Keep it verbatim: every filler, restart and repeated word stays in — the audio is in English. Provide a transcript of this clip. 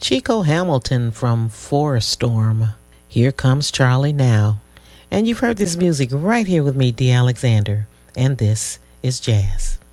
Chico Hamilton from Forest Storm. Here Comes Charlie Now. And you've heard this music right here with me, Dee Alexander. And this is Jazz.